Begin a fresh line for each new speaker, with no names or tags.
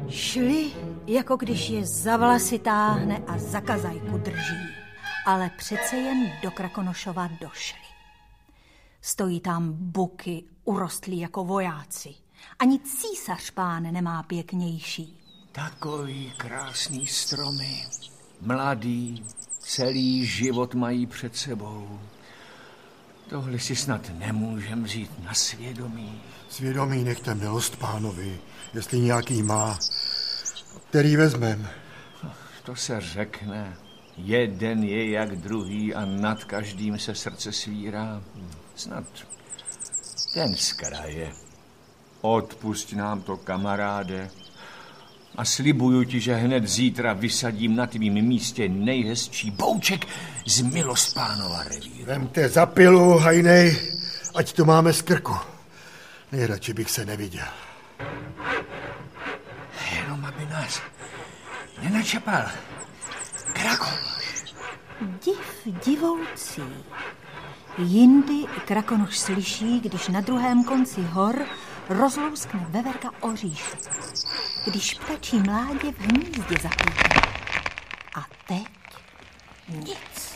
Šli, jako když je za vlasy táhne a za kazajku drží. Ale přece jen do Krakonošova došli. Stojí tam buky, urostlí jako vojáci. Ani císař pán nemá pěknější.
Takový krásný stromy. Mladý, celý život mají před sebou. Tohle si snad nemůžem vzít na svědomí.
Svědomí nechte milost pánovi, jestli nějaký má. Který vezmem?
To se řekne. Jeden je jak druhý a nad každým se srdce svírá. Snad ten z kraje. Odpusť nám to, kamaráde. A slibuju ti, že hned zítra vysadím na tvým místě nejhezčí bouček z Milospánova revíru.
Vemte za pilu, hajnej, ať to máme z krku. Nejradši bych se neviděl.
Jenom aby nás nenačapal Krakonoš.
Divoucí. Jindy Krakonoš slyší, když na druhém konci hor rozlouskne veverka oříšek, když ptačí mládě v hnízdě zaklíká. A teď nic.